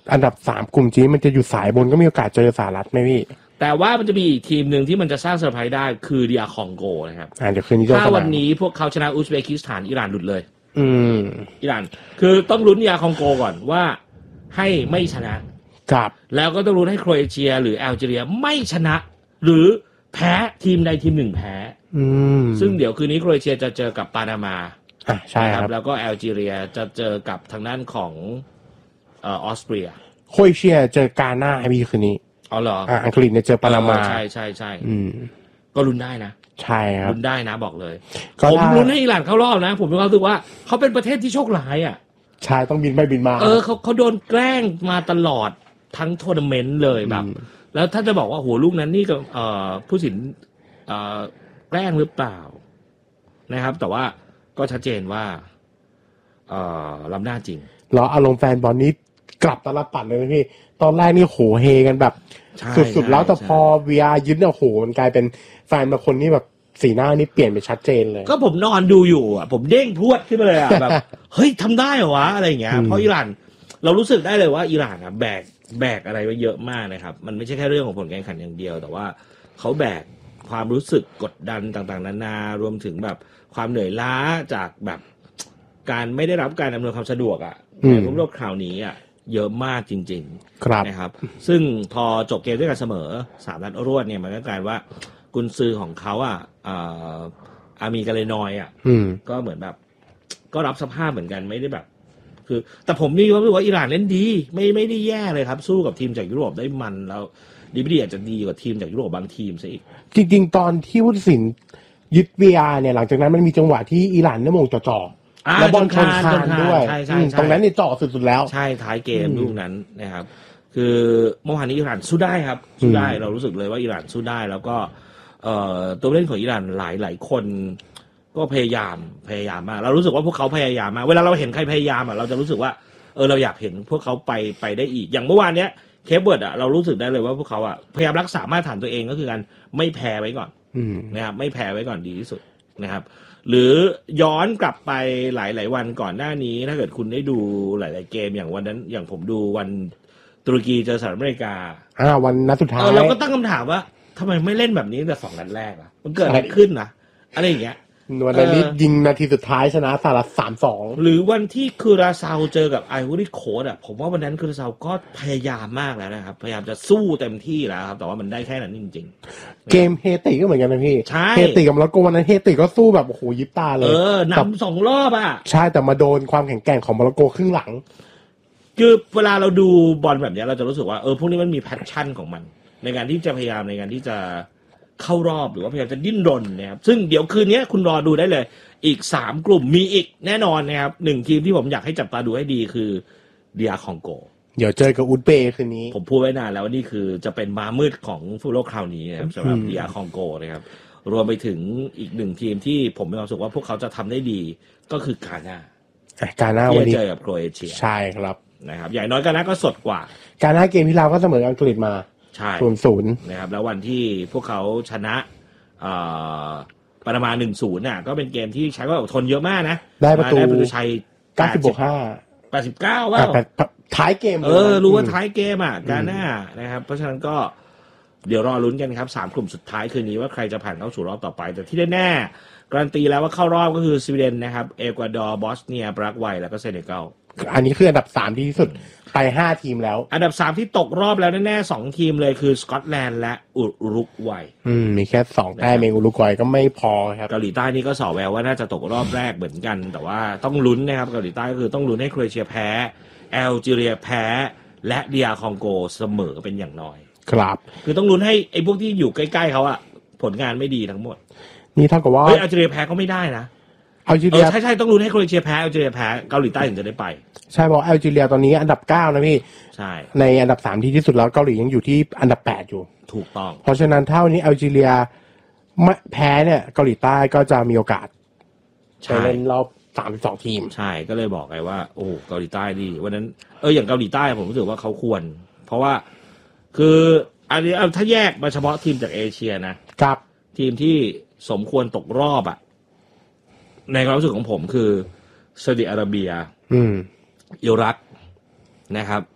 อันดับสามกลุ่มจีนมันจะอยู่สายบนก็มีโอกาสเจอสหรัฐไหมพี่แต่ว่ามันจะมีอีกทีมหนึ่งที่มันจะสร้างเซอร์ไพรส์ได้คือดีอาร์คองโกนะครับอ่าเดี๋ยวคืนนี้ถ้าวันนี้พวกเขาชนะอุซเบกิสถานอิหร่านหลุดเลยอืมอิหร่านคือต้องลุ้นดีอาร์คองโกก่อนว่าให้ไม่ชนะครับแล้วก็ต้องลุ้นให้โครเอเชียหรือแอลจีเรียไม่ชนะหรือแพ้ทีมใดทีมหนึ่งแพ้อืมซึ่งเดี๋ยวคืนนี้โครเอเชียจะเจอกับปานามาอ่ะใช่ครับแล้วก็แอลจีเรียจะเจอกับทางด้านของเออออสเตรียโครเอเชียเจอกาน่าให้พี่คืนนี้อ๋อเหรออ่าอังกฤษเนี่ยเจอปานามาใช่ใช่ใช่อืมก็ลุ้นได้นะใช่ครับลุ้นได้นะบอกเลยผมลุ้นให้อิหร่านเข้ารอบนะผมมีความรู้สึกว่าเขาเป็นประเทศที่โชคร้ายอ่ะใช่ต้องบินไปบินมาเออเขาเขาโดนแกล้งมาตลอดทั้งทัวร์นาเมนต์เลยแบบแล้วถ้าจะบอกว่าโหลูกนั้นนี่ก็เอ่อผู้สินเอ่อแกล้งหรือเปล่านะครับแต่ว่าก็ชัดเจนว่าเอ่อล้ำหน้าจริงเหรออารมณ์แฟนบอลนี้กลับตลปัดเลยนะพี่ตอนแรกนี่โหเฮกันแบบสุดๆแล้วแต่พอ วี อาร์ ยึดเนี่ยโหมันกลายเป็นแฟนบางคนนี่แบบสีหน้านี่เปลี่ยนไปชัดเจนเลยก็ผมนอนดูอยู่อ่ะผมเด้งพรวดขึ้นมาเลยอ่ะแบบเฮ้ยทำได้เหรอวะอะไรอย่างเงี้ยเพราะอิหร่านเรารู้สึกได้เลยว่าอิหร่านอ่ะแบกแบกอะไรไว้เยอะมากนะครับมันไม่ใช่แค่เรื่องของผลการแข่งขันอย่างเดียวแต่ว่าเขาแบกความรู้สึกกดดันต่างๆนานารวมถึงแบบความเหนื่อยล้าจากแบบการไม่ได้รับการอำนวยความสะดวกอ่ะในรุ่มโลกคราวนี้อ่ะเยอะมากจริงๆนะครับซึ่งพอจบเกมด้วยกันเสมอสามนัดรวดเนี่ยมันก็กลายว่ากุนซือของเขาอ่ะอามีกาเลนอยอ่ะก็เหมือนแบบก็รับสภาพเหมือนกันไม่ได้แบบคือแต่ผมนี่ว่าว่าอิหร่านเล่นดีไม่ไม่ได้แย่เลยครับสู้กับทีมจากยุโรปได้มันแล้วดีไม่ดีอาจจะดีกว่าทีมจากยุโรปบางทีมซะอีกจริงๆตอนที่ผู้ตัดสินยึด วี อาร์ เนี่ยหลังจากนั้นมันมีจังหวะที่อิหร่านเนี่ยมงจ่อๆแล้วบอลชนคานด้วยตรงนั้นนี่จ่อสุดๆแล้วใช่ท้ายเกมลูกนั้นนะครับคือเมื่อวานนี้อิหร่านสู้ได้ครับสู้ได้เรารู้สึกเลยว่าอิหร่านสู้ได้แล้วก็เอ่อตัวเล่นของอิหร่านหลายหลายคนก็พยายามพยายามมากเรารู้สึกว่าพวกเขาพยายามมากเวลาเราเห็นใครพยายามอ่ะเราจะรู้สึกว่าเออเราอยากเห็นพวกเขาไปไปได้อีกอย่างเมื่อวานเนี้ยเคปเบิร์ดอ่ะเรารู้สึกได้เลยว่าพวกเขาอ่ะพยายามรักษามาตรฐานตัวเองก็คือการไม่แพ้ไว้ก่อนนะครับไม่แพ้ไว้ก่อนดีที่สุดนะครับหรือย้อนกลับไปหลายหลายวันก่อนหน้านี้ถ้าเกิดคุณได้ดูหลายๆเกมอย่างวันนั้นอย่างผมดูวันตุรกีเจอสหรัฐอเมริกาอ่าวันนัดสุดท้ายเราก็ตั้งคำถามว่าทำไมไม่เล่นแบบนี้แต่สองนัดแรกอ่ะมันเกิดอะไรขึ้นนะอะไรอย่างเงี้ยวันนี้ยิงนาทีสุดท้ายชนะสหรัฐ สามสองหรือวันที่คูราซาวเจอกับไอวอรี่โคสต์อ่ะผมว่าวันนั้นคูราซาวก็พยายามมากแล้วนะครับพยายามจะสู้เต็มที่แล้วครับแต่ว่ามันได้แค่นั้นจริงๆเกมเฮติก็เหมือนกันนะพี่เฮติกับโมร็อกโกวันนั้นเฮติก็สู้แบบโอ้โหยิบตาเลยเออนำสองรอบอ่ะใช่แต่มาโดนความแข็งแกร่งของโมร็อกโกครึ่งหลังคือเวลาเราดูบอลแบบนี้เราจะรู้สึกว่าเออพวกนี้มันมีแพชชั่นของมันในการที่จะพยายามในการที่จะเข้ารอบหรือว่าพยายามจะดิ้นรนนะครับซึ่งเดี๋ยวคืนนี้คุณรอดูได้เลยอีกสามกลุ่มมีอีกแน่นอนนะครับหนึ่งทีมที่ผมอยากให้จับตาดูให้ดีคือเดียคองโกเดี๋ยวเจอกับอุซเบย์คืนนี้ผมพูดไว้นานแล้วว่านี่คือจะเป็นม้ามืดของฟุตบอลโลกคราวนี้นะครับสำหรับเดียคองโกนะครับรวมไปถึงอีกหนึ่งทีมที่ผมมีความรู้สึกว่าพวกเขาจะทำได้ดีก็คือกาน่ากาน่าวันนี้เจอกับโครเอเชียใช่ครับนะครับอย่างน้อยกาน่าก็สดกว่ากาน่าเกมที่เราก็เสมออังกฤษมาใช่ศูนย์ศูนย์นะครับแล้ววันที่พวกเขาชนะปานามา หนึ่งศูนย์ น่ะก็เป็นเกมที่ใช้ความอดทนเยอะมากนะได้ประตูชัยเก้าสิบห้าแปดสิบเก้าว่าท้ายเกมเออรู้ว่าท้ายเกมอ่ะกาน่านะครับเพราะฉะนั้นก็เดี๋ยวรอลุ้นกันครับสามกลุ่มสุดท้ายคืนนี้ว่าใครจะผ่านเข้าสู่รอบต่อไปแต่ที่แน่ๆการันตีแล้วว่าเข้ารอบก็คือสวีเดนนะครับเอกวาดอร์บอสเนียปารากวัยแล้วก็เซเนกัลอันนี้คืออันดับสามที่สุดไปห้าทีมแล้วอันดับสามที่ตกรอบแล้วแน่ๆสองทีมเลยคือสกอตแลนด์และอุรุกวัยอืมมีแค่สองแต้มเองอุรุกวัยก็ไม่พอครับเกาหลีใต้นี่ก็สอแววว่าน่าจะตกรอบแรกเหมือนกันแต่ว่าต้องลุ้นนะครับเกาหลีใต้ก็คือต้องลุ้นให้โครเอเชียแพ้แอลจีเรียแพ้และดีอาร์คองโกเสมอเป็นอย่างน้อยครับคือต้องลุ้นให้ไอ้พวกที่อยู่ใกล้ๆเขาอะผลงานไม่ดีทั้งหมดนี่เท่ากับว่าเฮ้ยแอลจีเรียแพ้ก็ไม่ได้นะแอลจีเรียใช่ๆต้องลุ้นให้โครเอเชียแพ้แอลจีเรียแพ้เกาหลีใต้ถึงจะได้ไปใช่เพราะแอลจีเรียตอนนี้อันดับเก้านะพี่ใช่ในอันดับสามที่ที่สุดแล้วเกาหลียังอยู่ที่อันดับแปดอยู่ถูกต้องเพราะฉะนั้นถ้าวันนี้แอลจีเรียแพ้เนี่ยเกาหลีใต้ก็จะมีโอกาสไปเล่นรอบสามสิบสองทีมใช่ก็เลยบอกไงว่าโอ้เกาหลีใต้ดีวันนั้นเอออย่างเกาหลีใต้ผมรู้สึกว่าเขาควรเพราะว่าคืออันนี้ถ้าแยกมาเฉพาะทีมจากเอเชียนะครับทีมที่สมควรตกรอบอ่ะในความรู้สึกของผมคือซาอุดิอาระเบียอืมอิรักนะครับ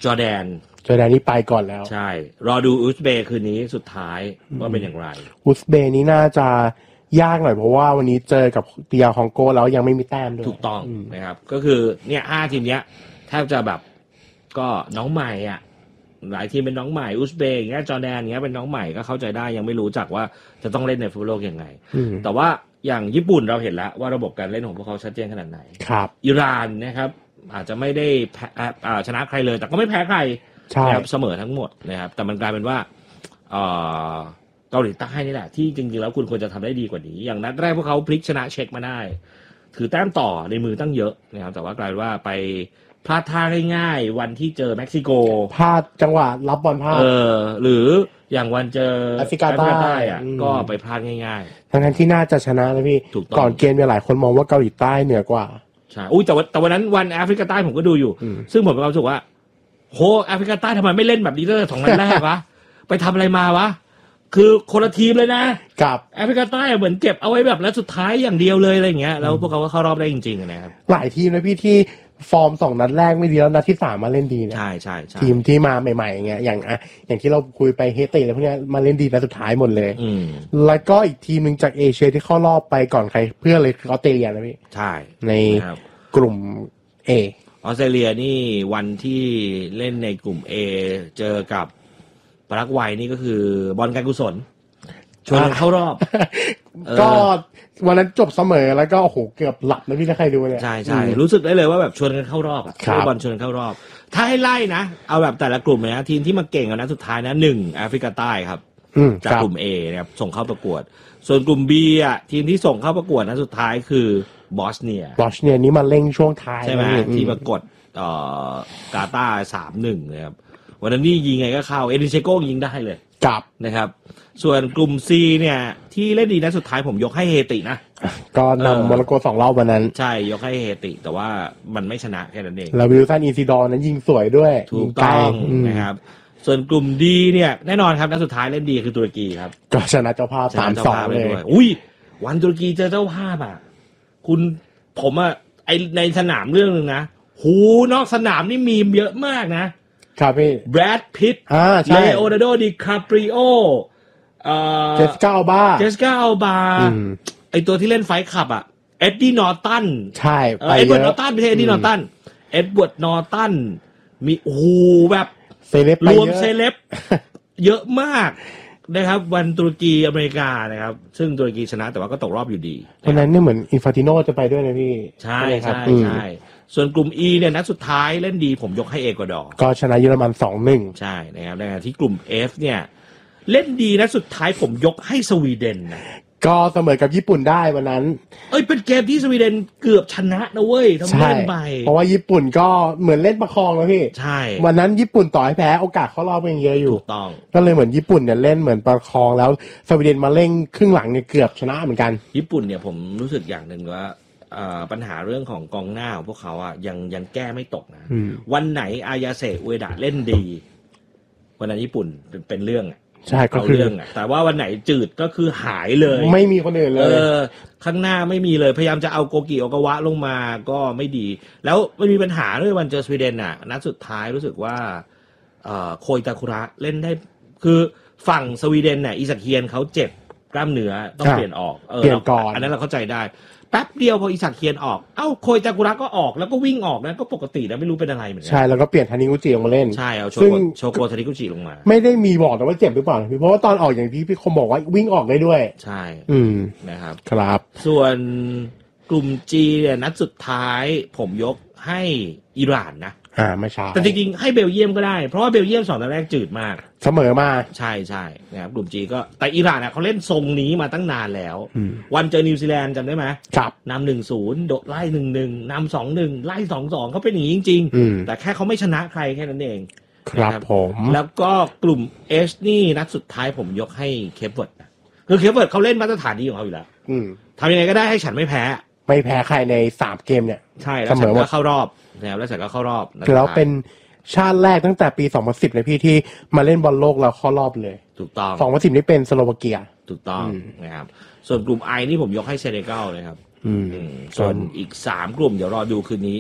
จอร์แดนจอร์แดนนี่ไปก่อนแล้วใช่รอดูอุซเบย์คืนนี้สุดท้ายว่าเป็นอย่างไรอุซเบย์นี้น่าจะยากหน่อยเพราะว่าวันนี้เจอกับเตียคองโกแล้วยังไม่มีแต้มด้วยถูกต้องนะครับก็คือเนี่ยห้าทีมเนี้ยแทบจะแบบก็น้องใหม่อ่ะหลายทีมเป็นน้องใหม่อุซเบย์อย่างเงี้ยจอร์แดนอย่างเงี้ยเป็นน้องใหม่ก็เข้าใจได้ยังไม่รู้จักว่าจะต้องเล่นในฟุตบอลโลกยังไงแต่ว่าอย่างญี่ปุ่นเราเห็นแล้วว่าระบบการเล่นของพวกเขาชัดเจนขนาดไหนครับอิหร่านนะครับอาจจะไม่ได้ชนะใครเลยแต่ก็ไม่แพ้ใครนะครับเสมอทั้งหมดนะครับแต่มันกลายเป็นว่าเกาหลีใต้นี่แหละที่จริงๆแล้วคุณควรจะทำได้ดีกว่านี้อย่างนัดแรกพวกเขาพลิกชนะเช็กมาได้ถือแต้มต่อในมือตั้งเยอะนะครับแต่ว่ากลายว่าไปพลาดท่าง่ายๆวันที่เจอเม็กซิโกพลาดจังหวะรับบอลพลาดเออหรืออย่างวันเจอแอฟริกาใต้อ่ะก็ไปพลาดง่ายๆทั้งที่น่าจะชนะนะพี่ก่อนเกมมีหลายคนมองว่าเกาหลีใต้เหนือกว่าใช่อุ้ยแต่ว่าแต่วันนั้นวันแอฟริกาใต้ผมก็ดูอยู่ซึ่งผมมีความรู้สึกว่าโหแอฟริกาใต้ทำไมไม่เล่นแบบนี้ตั้งแต่สองนัดแรกวะไปทำอะไรมาวะคือคนละทีมเลยนะกับแอฟริกาใต้เหมือนเก็บเอาไว้แบบแล้วสุดท้ายอย่างเดียวเลยอะไรอย่างเงี้ยแล้วพวกเขาก็เข้ารอบได้จริงๆนะครับหลายทีมนะพี่ที่ฟอร์มสองนัดแรกไม่ดีแล้วนัดที่สามมาเล่นดีนะใช่ใช่ทีมที่มาใหม่ๆอย่างเงี้ยอย่างอ่ะอย่างที่เราคุยไปเฮติอะไรพวกเนี้ยมาเล่นดีนัดสุดท้ายหมดเลยแล้วก็อีกทีมนึงจากเอเชียที่เข้ารอบไปก่อนใครเพื่อเลยคือออสเตรเลียนะพี่ใช่ในกลุ่ม A ออสเตรเลียนี่วันที่เล่นในกลุ่ม A เจอกับปารากวัยนี่ก็คือบอลการกุศลชวนเข้ารอบก็วันนั้นจบเสมอแล้วก็โอ้โหเกือบหลับนะพี่ถ้าใครดูเนี่ยใช่ใช่รู้สึกได้เลยว่าแบบชวนกันเข้ารอบอ่ะบอลชวนกันเข้ารอบถ้าให้ไล่นะเอาแบบแต่ละกลุ่มเลยนะทีมที่มาเก่งกันนะสุดท้ายนะหนึ่งแอฟริกาใต้ครับจากกลุ่ม A นะครับส่งเข้าประกวดส่วนกลุ่ม B อ่ะทีมที่ส่งเข้าประกวดนะสุดท้ายคือบอสเนียบอสเนียนี่มาเร่งช่วงท้ายใช่ไหมที่ประกวดเอ่อกาตาร์ สามหนึ่ง นะครับวันนั้นนี่ยิงไงก็เข้าเอดิเชโก้ยิงได้เลยกับนะครับส่วนกลุ่ม C เนี่ยที่เล่นดีนะสุดท้ายผมยกให้เฮตินะก็นำโมร็อกโกสองรอบวันนั้นใช่ยกให้เฮติแต่ว่ามันไม่ชนะแค่นั้นเองแล้ววิลสันอีซิดอร์นั้นยิงสวยด้วยถูกต้องนะครับส่วนกลุ่ม D เนี่ยแน่นอนครับนัดสุดท้ายเล่นดีคือตุรกีครับก็ชนะเจ้าภาพ สามสอง เลยอุ้ยวันตุรกีเจอเจ้าภาพอ่ะคุณผมอ่ะไอในสนามเรื่องนึงนะหูนอกสนามนี่มีเยอะมากนะครับพี่แบรดพิตต์เลโอนาร์โดดิคาปริโอเอ่อเจสกาอัลบาเจสกาอัลบาไอตัวที่เล่นไฟท์คลับอ่ะเอ็ดดี้นอร์ตันใช่ไปเอ็ดเวิร์ดนอร์ตันไม่ใช่เอ็ดดี้นอร์ตันเอ็ดเวิร์ดนอร์ตันมีโอ้โหแบบเซเลบรวมเซเลบเยอะมากนะครับวันตุรกีอเมริกานะครับซึ่งตุรกีชนะแต่ว่าก็ตกรอบอยู่ดีเพราะนั้นเนี่ยเหมือนอินฟาติโนจะไปด้วยนะพี่ใช่ใช่ใช่ส่วนกลุ่ม E เนี่ยนัดสุดท้ายเล่นดีผมยกให้เอกวาดอร์ก็ชนะเยอรมัน สองหนึ่งใช่นะครับในขณะที่กลุ่ม F เนี่ยเล่นดีนัดสุดท้ายผมยกให้สวีเดนนะก็เสมอกับญี่ปุ่นได้วันนั้นเอ้ยเป็นเกมที่สวีเดนเกือบชนะนะเว้ยทำเล่นไปเพราะว่าญี่ปุ่นก็เหมือนเล่นประคองแล้วพี่ใช่วันนั้นญี่ปุ่นต่อให้แพ้โอกาสเข้ารอบยังเยอะอยู่ถูกต้องก็เลยเหมือนญี่ปุ่นเนี่ยเล่นเหมือนประคองแล้วสวีเดนมาเล่นครึ่งหลังเนี่ยเกือบชนะเหมือนกันญี่ปุ่นเนี่ยผมรู้สึกอย่างนึงว่าปัญหาเรื่องของกองหน้าของพวกเขาอ่ะยังยังแก้ไม่ตกนะวันไหนอายาเซะอุเอดะเล่นดีวันนั้นญี่ปุ่นเป็นเป็นเรื่องอ่ะใช่ก็คือเรื่องอ่ะแต่ว่าวันไหนจืดก็คือหายเลยไม่มีคนอื่นเลยเออข้างหน้าไม่มีเลยพยายามจะเอาโกกิโอกาวะลงมาก็ไม่ดีแล้วมันมีปัญหาด้วยวันเจอสวีเดนอ่ะนัดสุดท้ายรู้สึกว่าโคยตาคุระเล่นได้คือฝั่งสวีเดนเนี่ยอิซาเคียนเขาเจ็บกล้ามเนื้อต้องเปลี่ยนออกเปลี่ยนก่อนอันนั้นเราเข้าใจได้แป๊บเดียวพออิซาเคียนออกเอ้าโคยตาคุระก็ออกแล้วก็วิ่งออกนะก็ปกติแล้วไม่รู้เป็นอะไรเหมือนกันใช่แล้วก็เปลี่ยนทานิกุจิลงมาเล่นใช่เอาโชโกโชโกทานิกุจิลงมาไม่ได้มีบอกแต่ว่าเจ็บหรือเปล่าพี่เพราะว่าตอนออกอย่างที่พี่คมบอกว่าวิ่งออกได้ด้วยใช่อืมนะครับครับส่วนกลุ่ม G เนี่ยนัดสุดท้ายผมยกให้อิหร่านนะอ่าไม่ใช่แต่จริงๆให้เบลเยียมก็ได้เพราะว่าเบลเยียมสองนัดแรกจืดมากเสมอมาใช่ใช่นะครับกลุ่ม G ก็แต่อิหร่านนะเขาเล่นทรงนี้มาตั้งนานแล้ววันเจอนิวซีแลนด์จำได้ไหมครับนำหนึ่งศูนย์โดดไล่หนึ่งหนึ่งนำสองหนึ่งไล่สองสองเขาเป็นอย่างนี้จริงๆแต่แค่เขาไม่ชนะใครแค่นั้นเองครับผมแล้วก็กลุ่ม H นี่นัดสุดท้ายผมยกให้เคปเวิร์ดคือเคปเวิร์ดเขาเล่นมาตรฐานดีของเขาอยู่แล้วทำยังไงก็ได้ให้ฉันไม่แพ้ไม่แพ้ใครในสามเกมเนี่ยใช่แล้วฉันก็เข้ารอบแล้วแล้วฉันก็เข้ารอบคือเราเป็นชาติแรกตั้งแต่ปีสองพันสิบเลยพี่ที่มาเล่นบอลโลกแล้วเข้ารอบเลยถูกต้องสองพันสิบนี่เป็นสโลวาเกียถูกต้องนะครับส่วนกลุ่ม I นี่ผมยกให้เซเนกัลเลยครับส่วนอีกสามกลุ่มเดี๋ยวรอดูคืนนี้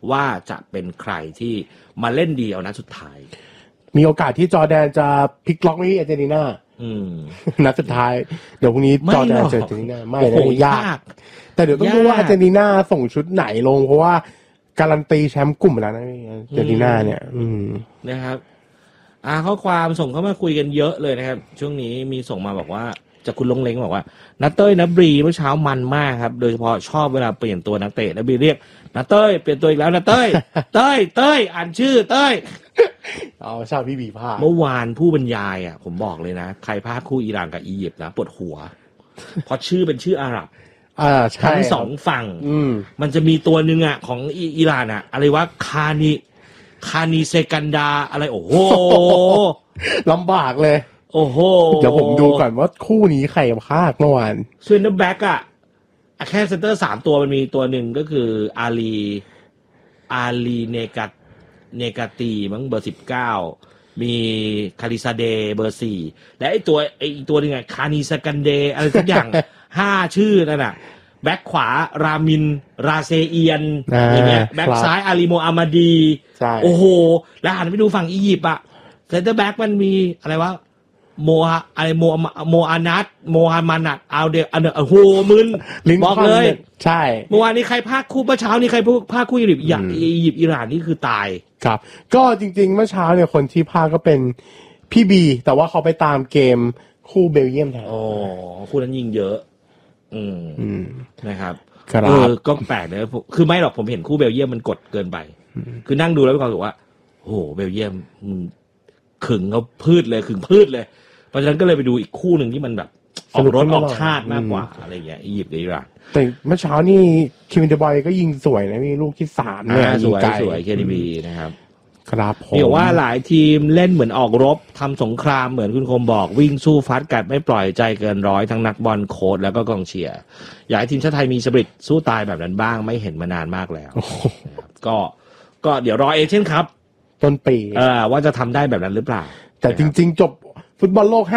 ว่าจะเป็นใครที่มาเล่นดีเอานัดสุดท้ายมีโอกาสที่จอร์แดนจะพลิกล็อกที่อาร์เจนตินานัดสุดท้ายเดี๋ยวพรุ่งนี้จอร์แดนเจออาร์เจนตินาไม่ได้ยากแต่เดี๋ยวต้องดูว่าอาร์เจนตินาส่งชุดไหนลงเพราะว่าการันตีแชมป์กลุ่มแล้วนะอาร์เจนตินาเนี่ยอืมนะครับอ่าข้อความส่งเข้ามาคุยกันเยอะเลยนะครับช่วงนี้มีส่งมาบอกว่าจากคุณลงเล้งบอกว่านัทเต้ยนัทบรีเมื่อเช้ามันมากครับโดยเฉพาะชอบเวลาเปลี่ยนตัวนักเตะนัทบรีเรียกนัทเต้ยเปลี่ยนตัวอีกแล้วนัทเต้ยเต้ยเต้ยอ่านชื่อเต้ยอ๋อชอบพี่บีภาคเมื่อวานผู้บรรยายอ่ะผมบอกเลยนะใครพากคู่อิหร่านกับอียิปต์นะปวดหัวเพราะชื่อเป็นชื่ออาหรับอ่าใช่ทั้งสองฝั่งมันจะมีตัวหนึ่งอ่ะของอิหร่านอ่ะอะไรวะคานีคานีเซกันดาอะไรโอ้โหลำบากเลยโอ้โหเดี๋ยวผมดูก่อนว่าคู่นี้ใครพากเมื่อวานเซนเตอร์แบ็กอ่ะแค่เซนเตอร์สามตัวมันมีตัวหนึ่งก็คืออาลีอาลีเนกาเนกาตีมั้งเบอร์สิบเก้ามีคาริซาเดเบอร์สี่และไอ้ตัวไอ้อีกตัวนึงอ่ะคานีสกันเดอะไรทุกอย่าง ห้าชื่อนั่นน่ะแบ็คขวารามินราเซเอียนอย่างเงี้ยแบ็คซ้ายอาลีโมอามาดีโอ้โหแล้วหันไปดูฝั่งอียิปต์อ่ะเซนเตอร์แบ็กมันมีอะไรวะโมฮะอะไรโมโมอานัทโมฮัมมานัทเอาเดอันเดอร์โหมึนบอกเลยใช่เมื่อวานนี้ใครพากคู่เมื่อเช้านี้ใครพากคู่อียิปต์อียิปต์อิหร่านนี่คือตายครับก็จริงๆเมื่อเช้าเนี่ยคนที่พากก็เป็นพี่บีแต่ว่าเขาไปตามเกมคู่เบลเยียมแทนอ๋อคู่นั้นยิงเยอะอืมนะครับเออก็แปลกนะคือไม่หรอกผมเห็นคู่เบลเยียมมันกดเกินไปคือนั่งดูแล้วมีความรู้สึกว่าโอ้โหเบลเยียมขึงเขาพืชเลยขึงพืชเลยเพราะฉะนั้นก็เลยไปดูอีกคู่หนึ่งที่มันแบบออกรถออกชาติมากกว่าอะไรอย่างเงี้ยอียิปต์กับอิหร่านแต่เมื่อเช้านี่คิมเดบอยก็ยิงสวยนะมีลูกที่สามเนี่ยสวยสวยเคดีบีนะครับครับผมบอกว่าหลายทีมเล่นเหมือนออกรบทำสงครามเหมือนคุณคมบอกวิ่งสู้ฟัดกัดไม่ปล่อยใจเกินร้อยทั้งนักบอลโค้ชแล้วก็กองเชียร์อยากให้ทีมชาติไทยมีสปิริตสู้ตายแบบนั้นบ้างไม่เห็นมานานมากแล้วก็ก็เดี๋ยวรอเอเชียนคัพต้นปีเออว่าจะทำได้แบบนั้นหรือเปล่าแต่จริงๆจบฟุตบอลโลก